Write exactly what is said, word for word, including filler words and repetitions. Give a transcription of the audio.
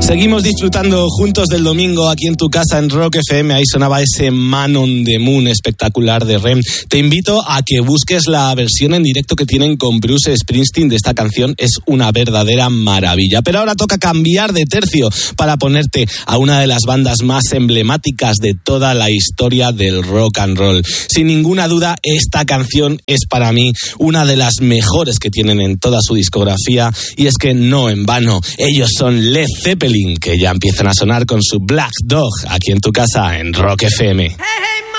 Seguimos disfrutando juntos del domingo aquí en tu casa en Rock F M. Ahí sonaba ese Man on the Moon espectacular de R E M. Te invito a que busques la versión en directo que tienen con Bruce Springsteen de esta canción. Es una verdadera maravilla. Pero ahora toca cambiar de tercio para ponerte a una de las bandas más emblemáticas de toda la historia del rock and roll. Sin ninguna duda, esta canción es para mí una de las mejores que tienen en toda su discografía. Y es que no en vano, ellos son Led Zeppelin, que ya empiezan a sonar con su Black Dog aquí en tu casa en Rock F M. Hey, hey,